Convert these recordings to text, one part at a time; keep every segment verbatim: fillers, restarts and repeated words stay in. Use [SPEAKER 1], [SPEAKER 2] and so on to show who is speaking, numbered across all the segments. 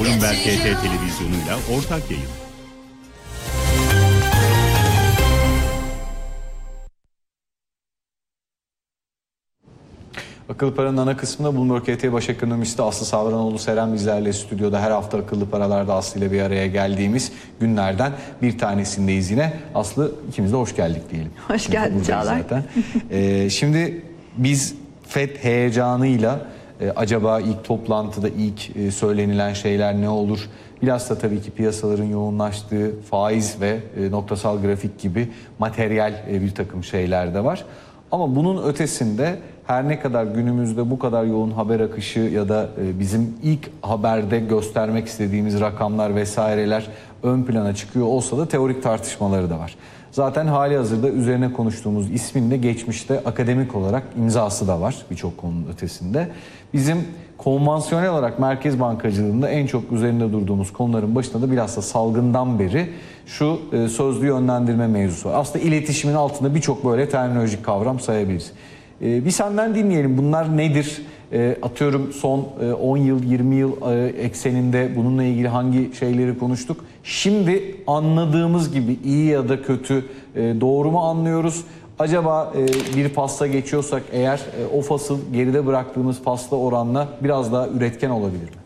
[SPEAKER 1] Bloomberg T T televizyonuyla ortak yayın.
[SPEAKER 2] Akıllı Para'nın ana kısmında Bloomberg T T baş ekonomisti Aslı Savranoğlu Seren bizlerle stüdyoda. Her hafta Akıllı Paralar'da Aslı ile bir araya geldiğimiz günlerden bir tanesindeyiz yine. Aslı, ikimiz de hoş geldik diyelim.
[SPEAKER 3] Hoş geldin Çağlar. Zaten.
[SPEAKER 2] ee, şimdi biz F E D heyecanıyla e, acaba ilk toplantıda ilk e, söylenilen şeyler ne olur? Bilhassa tabii ki piyasaların yoğunlaştığı faiz ve e, noktasal grafik gibi materyal e, bir takım şeyler de var. Ama bunun ötesinde her ne kadar günümüzde bu kadar yoğun haber akışı ya da bizim ilk haberde göstermek istediğimiz rakamlar vesaireler ön plana çıkıyor olsa da teorik tartışmaları da var. Zaten hali hazırda üzerine konuştuğumuz ismin de geçmişte akademik olarak imzası da var birçok konunun ötesinde. Bizim konvansiyonel olarak merkez bankacılığında en çok üzerinde durduğumuz konuların başında da bilhassa salgından beri şu sözlü yönlendirme mevzusu var. Aslında iletişimin altında birçok böyle terminolojik kavram sayabiliriz. Bir senden dinleyelim. Bunlar nedir? Atıyorum son on yıl, yirmi yıl ekseninde bununla ilgili hangi şeyleri konuştuk? Şimdi anladığımız gibi iyi ya da kötü doğru mu anlıyoruz? Acaba bir fasla geçiyorsak eğer o fasıl geride bıraktığımız fasla oranla biraz daha üretken olabilir mi?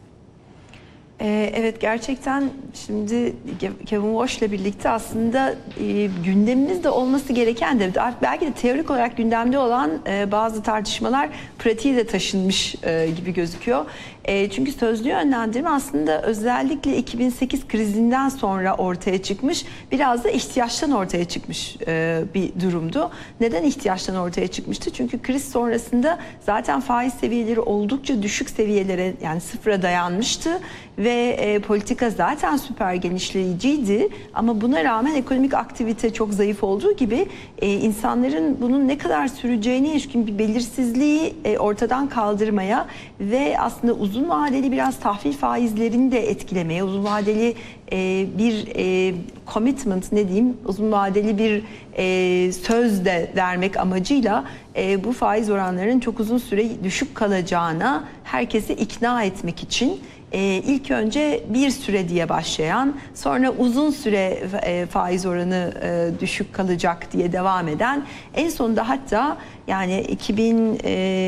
[SPEAKER 3] Evet, gerçekten şimdi Kevin Walsh'la birlikte aslında e, gündemimizde olması gereken de belki de teorik olarak gündemde olan e, bazı tartışmalar pratiğe de taşınmış e, gibi gözüküyor. E, çünkü sözlü yönlendirme aslında özellikle iki bin sekiz krizinden sonra ortaya çıkmış, biraz da ihtiyaçtan ortaya çıkmış e, bir durumdu. Neden ihtiyaçtan ortaya çıkmıştı? Çünkü kriz sonrasında zaten faiz seviyeleri oldukça düşük seviyelere, yani sıfıra dayanmıştı ve e, politika zaten süper genişleyiciydi, ama buna rağmen ekonomik aktivite çok zayıf olduğu gibi e, insanların bunun ne kadar süreceğine ilişkin bir belirsizliği e, ortadan kaldırmaya ve aslında uzun vadeli biraz tahvil faizlerini de etkilemeye, uzun vadeli e, bir e, commitment, ne diyeyim, uzun vadeli bir e, söz de vermek amacıyla e, bu faiz oranlarının çok uzun süre düşük kalacağına herkesi ikna etmek için Ee, ilk önce bir süre diye başlayan, sonra uzun süre e, faiz oranı e, düşük kalacak diye devam eden, en sonunda hatta yani iki bin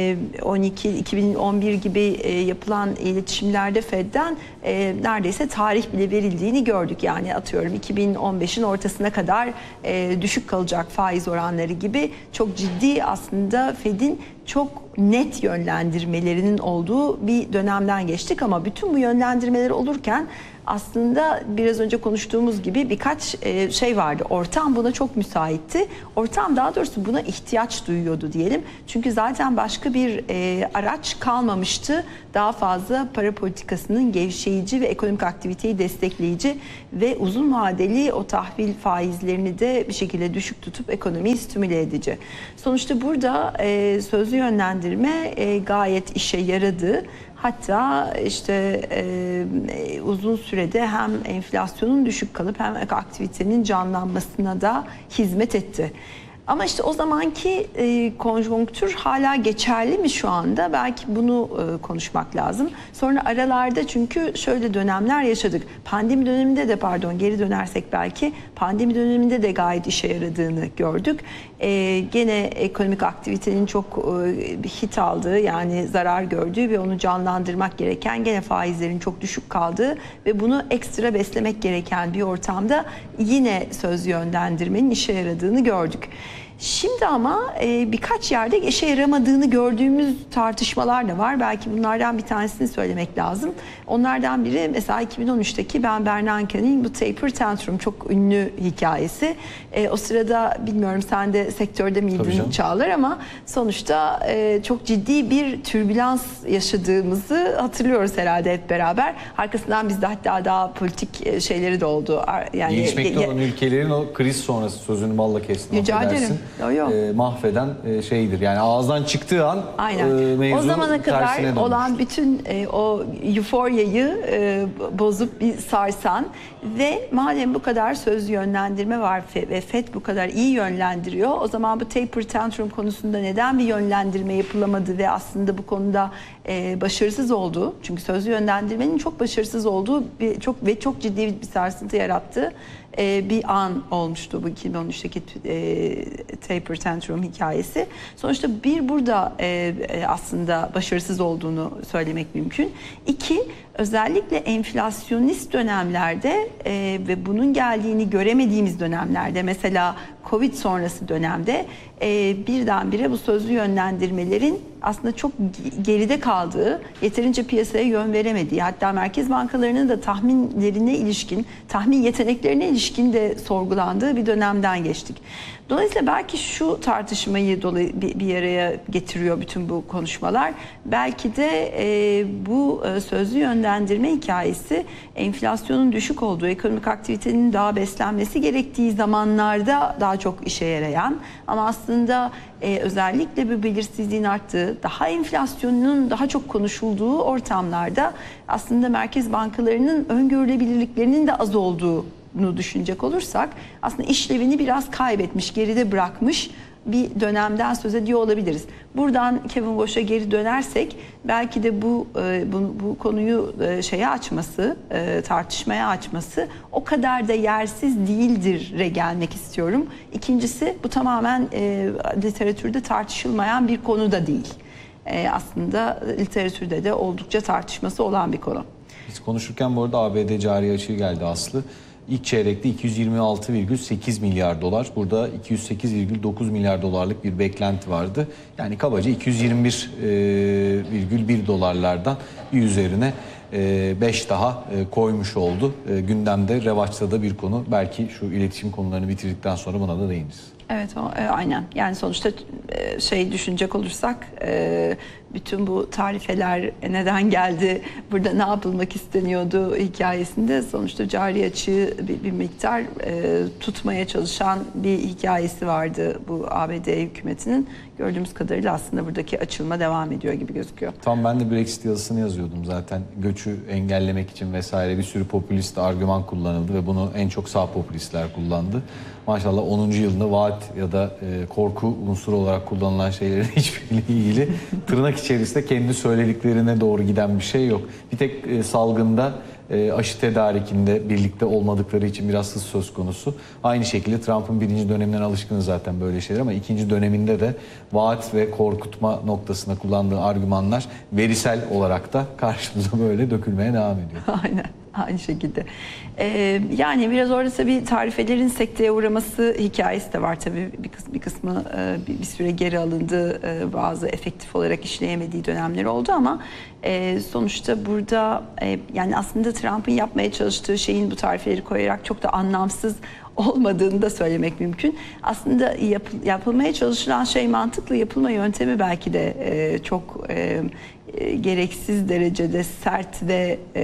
[SPEAKER 3] on iki iki bin on bir gibi e, yapılan iletişimlerde F E D'den e, neredeyse tarih bile verildiğini gördük. Yani atıyorum iki bin on beşin ortasına kadar e, düşük kalacak faiz oranları gibi çok ciddi, aslında F E D'in çok net yönlendirmelerinin olduğu bir dönemden geçtik. Ama bütün bu yönlendirmeler olurken aslında biraz önce konuştuğumuz gibi birkaç şey vardı. Ortam buna çok müsaitti. Ortam daha doğrusu buna ihtiyaç duyuyordu diyelim. Çünkü zaten başka bir araç kalmamıştı. Daha fazla para politikasının gevşeyici ve ekonomik aktiviteyi destekleyici ve uzun vadeli o tahvil faizlerini de bir şekilde düşük tutup ekonomiyi stimüle edici. Sonuçta burada sözlü yönlendirme gayet işe yaradı. Hatta işte e, uzun sürede hem enflasyonun düşük kalıp hem aktivitenin canlanmasına da hizmet etti. Ama işte o zamanki e, konjonktür hala geçerli mi şu anda? Belki bunu e, konuşmak lazım. Sonra aralarda, çünkü şöyle dönemler yaşadık. Pandemi döneminde de, pardon geri dönersek belki, pandemi döneminde de gayet işe yaradığını gördük. E, gene ekonomik aktivitenin çok e, hit aldığı, yani zarar gördüğü ve onu canlandırmak gereken, gene faizlerin çok düşük kaldığı ve bunu ekstra beslemek gereken bir ortamda yine sözlü yönlendirmenin işe yaradığını gördük. Şimdi ama e, birkaç yerde işe yaramadığını gördüğümüz tartışmalar da var. Belki bunlardan bir tanesini söylemek lazım. Onlardan biri mesela iki bin on üçteki Ben Bernanke'nin bu taper tantrum, çok ünlü hikayesi. E, o sırada bilmiyorum sen de sektörde miydin Çağlar, ama sonuçta e, çok ciddi bir türbülans yaşadığımızı hatırlıyoruz herhalde hep beraber. Arkasından bizde hatta daha politik şeyleri de oldu.
[SPEAKER 2] Yani gelişmekte olan ülkelerin o kriz sonrası, sözünü balla kestim.
[SPEAKER 3] Rica ederim. Yo, yo.
[SPEAKER 2] E, mahveden e, şeydir. Yani ağızdan çıktığı an
[SPEAKER 3] e, o zamana kadar olan bütün e, o euforyayı e, bozup bir sarsan ve madem bu kadar sözlü yönlendirme var ve F E D bu kadar iyi yönlendiriyor, o zaman bu taper tantrum konusunda neden bir yönlendirme yapılamadı ve aslında bu konuda e, başarısız olduğu, çünkü sözlü yönlendirmenin çok başarısız olduğu bir, çok ve çok ciddi bir sarsıntı yarattığı e, bir an olmuştu bu iki bin on üçteki e, taper tantrum hikayesi. Sonuçta bir burada e, aslında başarısız olduğunu söylemek mümkün. İki, özellikle enflasyonist dönemlerde e, ve bunun geldiğini göremediğimiz dönemlerde, mesela Covid sonrası dönemde e, birdenbire bu sözlü yönlendirmelerin aslında çok geride kaldığı, yeterince piyasaya yön veremediği, hatta merkez bankalarının da tahminlerine ilişkin, tahmin yeteneklerine ilişkin de sorgulandığı bir dönemden geçtik. Dolayısıyla belki şu tartışmayı bir araya getiriyor bütün bu konuşmalar. Belki de e, bu sözlü yönlendirme hikayesi enflasyonun düşük olduğu, ekonomik aktivitenin daha beslenmesi gerektiği zamanlarda daha çok işe yarayan, ama aslında e, özellikle bir belirsizliğin arttığı, daha enflasyonun daha çok konuşulduğu ortamlarda aslında merkez bankalarının öngörülebilirliklerinin de az olduğu düşünecek olursak aslında işlevini biraz kaybetmiş, geride bırakmış bir dönemden söz ediyor olabiliriz. Buradan Kevin Warsh'a geri dönersek belki de bu bu, bu konuyu şeye açması, tartışmaya açması o kadar da yersiz değildir'e gelmek istiyorum. İkincisi, bu tamamen literatürde tartışılmayan bir konu da değil. Aslında literatürde de oldukça tartışması olan bir konu.
[SPEAKER 2] Biz konuşurken bu arada A B D cari açığı geldi Aslı. İlk çeyrekte iki yüz yirmi altı virgül sekiz milyar dolar. Burada iki yüz sekiz virgül dokuz milyar dolarlık bir beklenti vardı. Yani kabaca iki yüz yirmi bir virgül bir dolarlardan bir üzerine beş daha koymuş oldu. Gündemde revaçta da bir konu. Belki şu iletişim konularını bitirdikten sonra buna da değiniriz.
[SPEAKER 3] Evet, o, e, aynen. Yani sonuçta e, şey düşünecek olursak e, bütün bu tarifeler neden geldi, burada ne yapılmak isteniyordu hikayesinde sonuçta cari açığı bir, bir miktar e, tutmaya çalışan bir hikayesi vardı bu A B D hükümetinin. Gördüğümüz kadarıyla aslında buradaki açılma devam ediyor gibi gözüküyor.
[SPEAKER 2] Tam ben de Brexit yazısını yazıyordum zaten. Göçü engellemek için vesaire bir sürü popülist argüman kullanıldı ve bunu en çok sağ popülistler kullandı. Maşallah onuncu yılında vaat ya da e, korku unsuru olarak kullanılan şeylerin hiçbiriyle ilgili tırnak içerisinde kendi söylediklerine doğru giden bir şey yok. Bir tek e, salgında e, aşı tedarikinde birlikte olmadıkları için biraz hız söz konusu. Aynı şekilde Trump'ın birinci döneminden alışkınız zaten böyle şeyler, ama ikinci döneminde de vaat ve korkutma noktasına kullandığı argümanlar verisel olarak da karşımıza böyle dökülmeye devam ediyor.
[SPEAKER 3] Aynen. Aynı şekilde. Ee, yani biraz orada tabii tarifelerin sekteye uğraması hikayesi de var tabii. Bir, kısmı, bir kısmı e, bir, bir süre geri alındı. E, bazı efektif olarak işleyemediği dönemler oldu, ama e, sonuçta burada e, yani aslında Trump'ın yapmaya çalıştığı şeyin bu tarifeleri koyarak çok da anlamsız olmadığını da söylemek mümkün. Aslında yap, yapılmaya çalışılan şey mantıklı, yapılma yöntemi belki de e, çok e, e, gereksiz derecede sert ve e,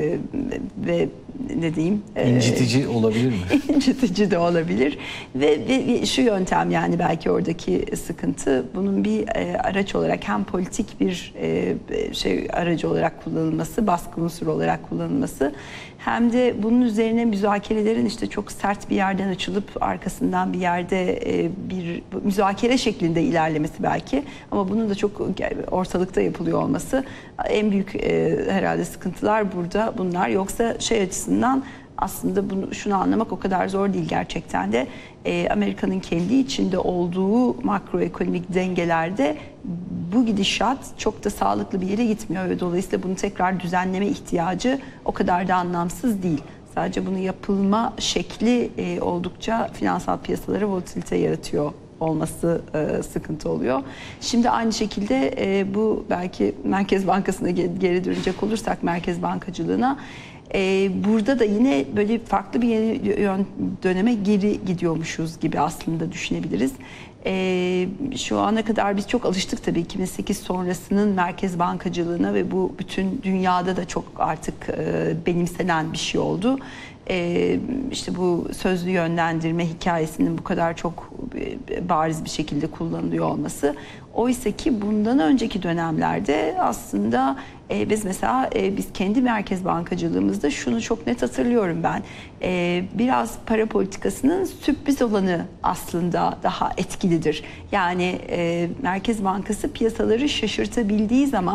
[SPEAKER 3] ve ne diyeyim?
[SPEAKER 2] İncitici olabilir mi?
[SPEAKER 3] İncitici de olabilir. Ve, ve, ve şu yöntem, yani belki oradaki sıkıntı, bunun bir e, araç olarak hem politik bir e, şey aracı olarak kullanılması, baskı unsuru olarak kullanılması, hem de bunun üzerine müzakerelerin işte çok sert bir yerden açılıp arkasından bir yerde e, bir müzakere şeklinde ilerlemesi belki, ama bunun da çok ortalıkta yapılıyor olması en büyük e, herhalde sıkıntılar burada bunlar. Yoksa şey açısından aslında bunu, şunu anlamak o kadar zor değil gerçekten de. E, Amerika'nın kendi içinde olduğu makroekonomik dengelerde bu gidişat çok da sağlıklı bir yere gitmiyor ve dolayısıyla bunu tekrar düzenleme ihtiyacı o kadar da anlamsız değil. Sadece bunu yapılma şekli e, oldukça finansal piyasalara volatilite yaratıyor olması e, sıkıntı oluyor. Şimdi aynı şekilde e, bu belki Merkez Bankası'na geri dönecek olursak, merkez bankacılığına, e, burada da yine böyle farklı bir yeni döneme geri gidiyormuşuz gibi aslında düşünebiliriz. E, şu ana kadar biz çok alıştık tabii iki bin sekiz sonrasının merkez bankacılığına ve bu bütün dünyada da çok artık e, benimsenen bir şey oldu. Ee, işte bu sözlü yönlendirme hikayesinin bu kadar çok bariz bir şekilde kullanılıyor olması. Oysa ki bundan önceki dönemlerde aslında e, biz mesela e, biz kendi merkez bankacılığımızda şunu çok net hatırlıyorum ben. E, biraz para politikasının sürpriz olanı aslında daha etkilidir. Yani e, Merkez Bankası piyasaları şaşırtabildiği zaman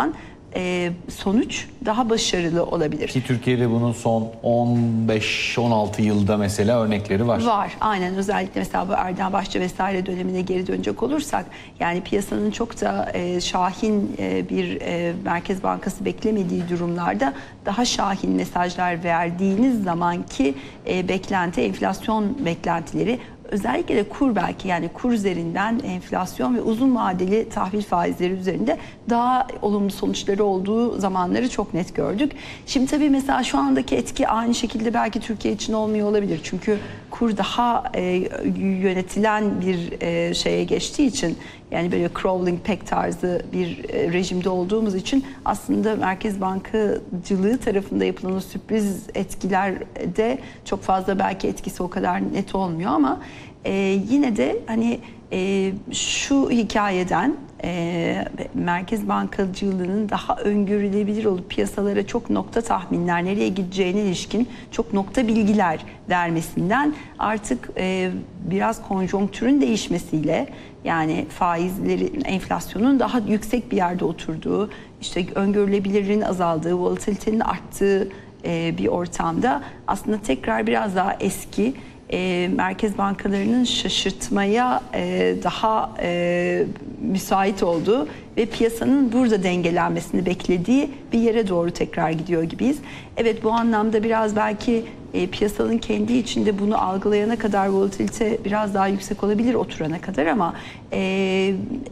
[SPEAKER 3] e, sonuç daha başarılı olabilir.
[SPEAKER 2] Ki Türkiye'de bunun son on beş on altı yılda mesela örnekleri var.
[SPEAKER 3] Var, aynen. Özellikle mesela bu Erdem Başçı vesaire dönemine geri dönecek olursak, yani piyasanın çok da e, şahin e, bir e, Merkez Bankası beklemediği durumlarda daha şahin mesajlar verdiğiniz zamanki e, beklenti, enflasyon beklentileri, özellikle de kur belki, yani kur üzerinden enflasyon ve uzun vadeli tahvil faizleri üzerinde daha olumlu sonuçları olduğu zamanları çok net gördük. Şimdi tabii mesela şu andaki etki aynı şekilde belki Türkiye için olmuyor olabilir. Çünkü kur daha e, yönetilen bir e, şeye geçtiği için, yani böyle crawling peg tarzı bir e, rejimde olduğumuz için aslında Merkez Bankacılığı tarafında yapılan o sürpriz etkiler de çok fazla belki etkisi o kadar net olmuyor ama e, yine de hani e, şu hikayeden e, Merkez Bankacılığının daha öngörülebilir olup piyasalara çok nokta tahminler, nereye gideceğine ilişkin çok nokta bilgiler vermesinden artık e, biraz konjonktürün değişmesiyle, yani faizlerin, enflasyonun daha yüksek bir yerde oturduğu, işte öngörülebilirliğin azaldığı, volatilitenin arttığı e, bir ortamda aslında tekrar biraz daha eski e, merkez bankalarının şaşırtmaya e, daha e, müsait olduğu ve piyasanın burada dengelenmesini beklediği bir yere doğru tekrar gidiyor gibiyiz. Evet, bu anlamda biraz belki e, piyasanın kendi içinde bunu algılayana kadar volatilite biraz daha yüksek olabilir oturana kadar, ama e, e,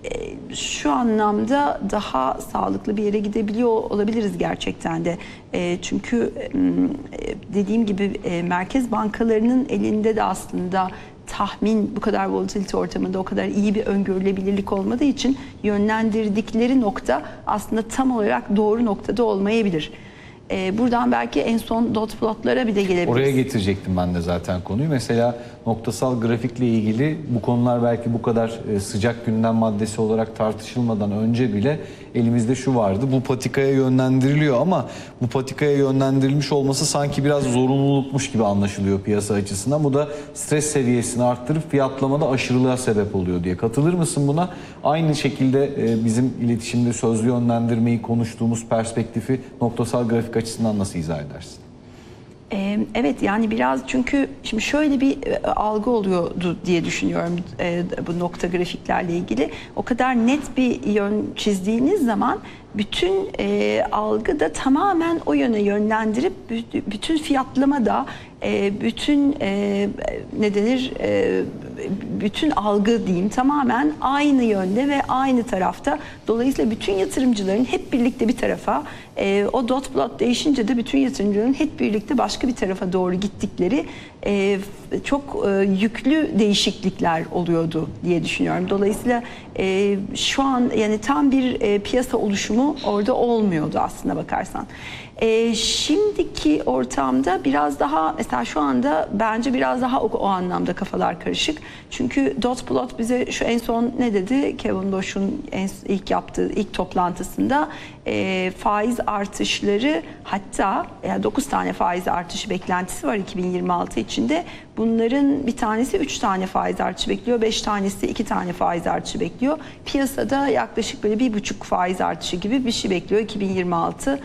[SPEAKER 3] şu anlamda daha sağlıklı bir yere gidebiliyor olabiliriz gerçekten de. E, çünkü e, dediğim gibi e, merkez bankalarının elinde de aslında tahmin, bu kadar volatilite ortamında o kadar iyi bir öngörülebilirlik olmadığı için yönlendirdikleri nokta aslında tam olarak doğru noktada olmayabilir. Ee, buradan belki en son dot plotlara bir de gelebiliriz.
[SPEAKER 2] Oraya getirecektim ben de zaten konuyu. Mesela noktasal grafikle ilgili bu konular belki bu kadar sıcak gündem maddesi olarak tartışılmadan önce bile elimizde şu vardı. Bu patikaya yönlendiriliyor ama bu patikaya yönlendirilmiş olması sanki biraz zorunlulukmuş gibi anlaşılıyor piyasa açısından. Bu da stres seviyesini arttırıp fiyatlamada aşırılığa sebep oluyor diye. Katılır mısın buna? Aynı şekilde bizim iletişimde sözlü yönlendirmeyi konuştuğumuz perspektifi noktasal grafik açısından nasıl izah edersin?
[SPEAKER 3] Evet, yani biraz çünkü şimdi şöyle bir algı oluyordu diye düşünüyorum bu nokta grafiklerle ilgili. O kadar net bir yön çizdiğiniz zaman bütün e, algı da tamamen o yöne yönlendirip bütün fiyatlama da e, bütün e, ne denir e, bütün algı diyeyim tamamen aynı yönde ve aynı tarafta. Dolayısıyla bütün yatırımcıların hep birlikte bir tarafa, e, o dot plot değişince de bütün yatırımcıların hep birlikte başka bir tarafa doğru gittikleri e, çok e, yüklü değişiklikler oluyordu diye düşünüyorum. Dolayısıyla e, şu an yani tam bir e, piyasa oluşumu orada olmuyordu aslına bakarsan. E, şimdiki ortamda biraz daha, mesela şu anda bence biraz daha o, o anlamda kafalar karışık. Çünkü dot plot bize şu en son ne dedi? Kevin Bosch'un en, ilk yaptığı ilk toplantısında e, faiz artışları, hatta yani dokuz tane faiz artışı beklentisi var iki bin yirmi altı içinde. Bunların bir tanesi üç tane faiz artışı bekliyor, beş tanesi iki tane faiz artışı bekliyor. Piyasada yaklaşık böyle bir buçuk faiz artışı gibi bir şey bekliyor iki bin yirmi altı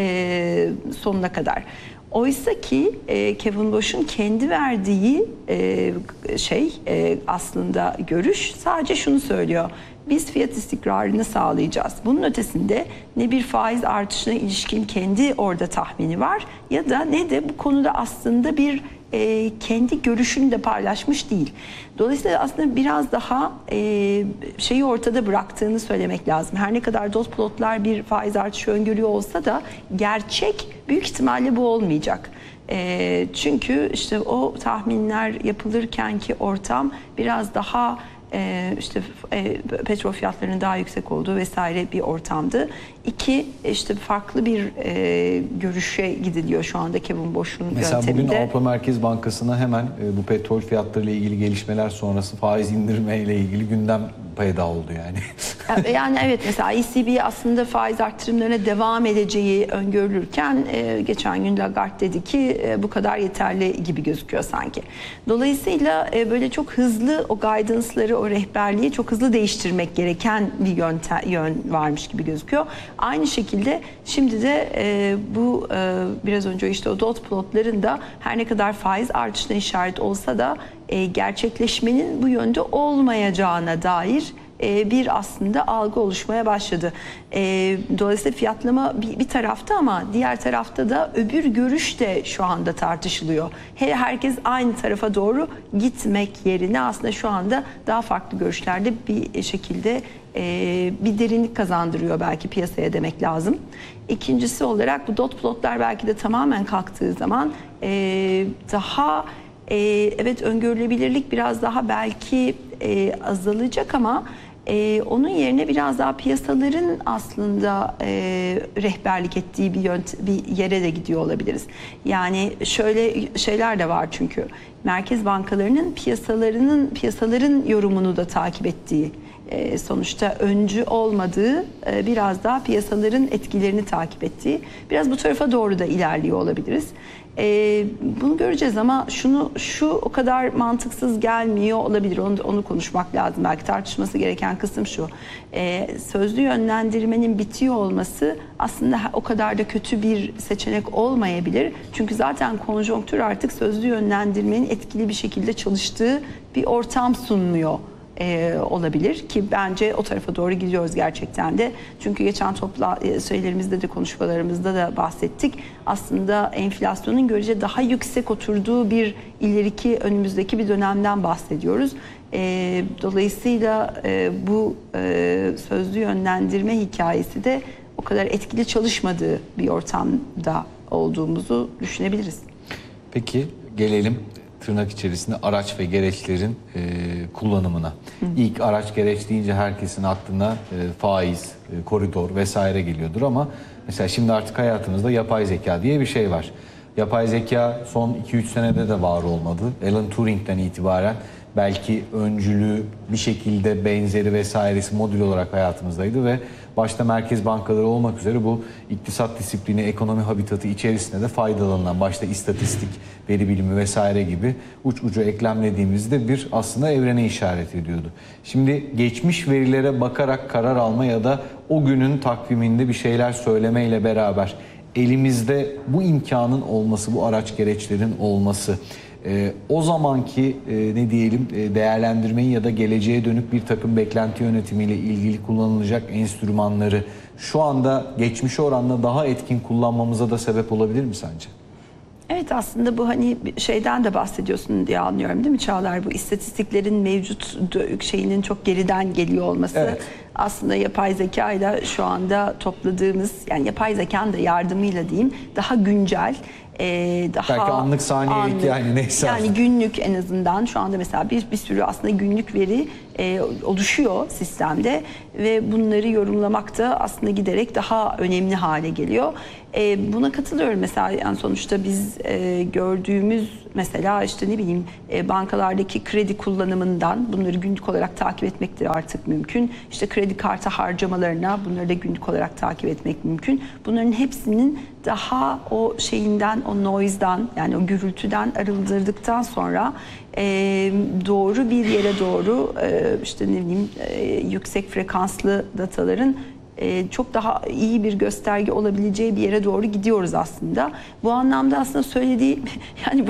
[SPEAKER 3] e, sonuna kadar. Oysa ki e, Kevin Bosch'un kendi verdiği e, şey e, aslında görüş sadece şunu söylüyor: biz fiyat istikrarını sağlayacağız. Bunun ötesinde ne bir faiz artışına ilişkin kendi orada tahmini var ya da ne de bu konuda aslında bir e, kendi görüşünü de paylaşmış değil. Dolayısıyla aslında biraz daha e, şeyi ortada bıraktığını söylemek lazım. Her ne kadar dot plotlar bir faiz artışı öngörüyor olsa da gerçek büyük ihtimalle bu olmayacak. E, çünkü işte o tahminler yapılırken ki ortam biraz daha Ee, işte e, petrol fiyatlarının daha yüksek olduğu vesaire bir ortamdı. İki, işte farklı bir e, görüşe gidiliyor şu anda Kevin Bosch'un
[SPEAKER 2] Mesela
[SPEAKER 3] yönteminde.
[SPEAKER 2] bugün Avrupa Merkez Bankası'na hemen e, bu petrol fiyatlarıyla ilgili gelişmeler sonrası faiz indirmeyle ilgili gündem payda oldu yani.
[SPEAKER 3] Yani evet, mesela E C B aslında faiz arttırımlarına devam edeceği öngörülürken e, geçen gün Lagarde dedi ki e, bu kadar yeterli gibi gözüküyor sanki. Dolayısıyla e, böyle çok hızlı o guidance'ları, o rehberliği çok hızlı değiştirmek gereken bir yöntem, yön varmış gibi gözüküyor. Aynı şekilde şimdi de e, bu e, biraz önce işte o dot plotların da her ne kadar faiz artışına işaret olsa da e, gerçekleşmenin bu yönde olmayacağına dair e, bir aslında algı oluşmaya başladı. E, dolayısıyla fiyatlama bir, bir tarafta ama diğer tarafta da öbür görüş de şu anda tartışılıyor. Her, herkes aynı tarafa doğru gitmek yerine aslında şu anda daha farklı görüşlerde bir şekilde e, bir derinlik kazandırıyor belki piyasaya demek lazım. İkincisi olarak bu dot plotlar belki de tamamen kalktığı zaman e, daha e, evet öngörülebilirlik biraz daha belki e, azalacak ama Ee, onun yerine biraz daha piyasaların aslında e, rehberlik ettiği bir, yönt- bir yere de gidiyor olabiliriz. Yani şöyle şeyler de var çünkü merkez bankalarının piyasalarının piyasaların yorumunu da takip ettiği, e, sonuçta öncü olmadığı, e, biraz daha piyasaların etkilerini takip ettiği, biraz bu tarafa doğru da ilerliyor olabiliriz. Ee, bunu göreceğiz ama şunu şu o kadar mantıksız gelmiyor olabilir. Onu, onu konuşmak lazım. Belki tartışması gereken kısım şu. Ee, sözlü yönlendirmenin bitiyor olması aslında o kadar da kötü bir seçenek olmayabilir. Çünkü zaten konjonktür artık sözlü yönlendirmenin etkili bir şekilde çalıştığı bir ortam sunmuyor. E, olabilir ki bence o tarafa doğru gidiyoruz gerçekten de. Çünkü geçen topla şeylerimizde de konuşmalarımızda da bahsettik. Aslında enflasyonun görece daha yüksek oturduğu bir ileriki önümüzdeki bir dönemden bahsediyoruz. E, dolayısıyla e, bu e, sözlü yönlendirme hikayesi de o kadar etkili çalışmadığı bir ortamda olduğumuzu düşünebiliriz.
[SPEAKER 2] Peki gelelim tırnak içerisinde araç ve gereçlerin e, kullanımına. Hı. İlk araç gereç deyince herkesin aklına e, faiz, e, koridor vesaire geliyordur ama mesela şimdi artık hayatımızda yapay zeka diye bir şey var. Yapay zeka son iki üç senede de var olmadı. Alan Turing'den itibaren belki öncülü bir şekilde benzeri vesairesi modül olarak hayatımızdaydı ve başta merkez bankaları olmak üzere bu iktisat disiplini, ekonomi habitatı içerisinde de faydalanılan, başta istatistik, veri bilimi vesaire gibi uç ucu eklemlediğimizde bir aslında evrene işaret ediyordu. Şimdi geçmiş verilere bakarak karar alma ya da o günün takviminde bir şeyler söylemeyle beraber elimizde bu imkanın olması, bu araç gereçlerin olması, Ee, o zamanki e, ne diyelim e, değerlendirmeyi ya da geleceğe dönük bir takım beklenti yönetimiyle ilgili kullanılacak enstrümanları şu anda geçmişe oranla daha etkin kullanmamıza da sebep olabilir mi sence?
[SPEAKER 3] Evet, aslında bu hani şeyden de bahsediyorsun diye anlıyorum değil mi Çağlar? Bu istatistiklerin mevcut şeyinin çok geriden geliyor olması.
[SPEAKER 2] Evet.
[SPEAKER 3] Aslında yapay zeka ile şu anda topladığımız, yani yapay zekanın da yardımıyla diyeyim, daha güncel, Ee, daha
[SPEAKER 2] belki anlık saniyelik
[SPEAKER 3] anlık,
[SPEAKER 2] yani neyse.
[SPEAKER 3] Yani günlük en azından şu anda mesela bir, bir sürü aslında günlük veri e, oluşuyor sistemde ve bunları yorumlamak da aslında giderek daha önemli hale geliyor. E, buna katılıyorum mesela, yani sonuçta biz e, gördüğümüz mesela işte ne bileyim e, bankalardaki kredi kullanımından bunları günlük olarak takip etmek de artık mümkün. İşte kredi kartı harcamalarına bunları da günlük olarak takip etmek mümkün. Bunların hepsinin daha o şeyinden, o noise'dan, yani o gürültüden arındırdıktan sonra e, doğru bir yere doğru e, işte ne bileyim e, yüksek frekanslı dataların e, çok daha iyi bir gösterge olabileceği bir yere doğru gidiyoruz aslında. Bu anlamda aslında söylediği yani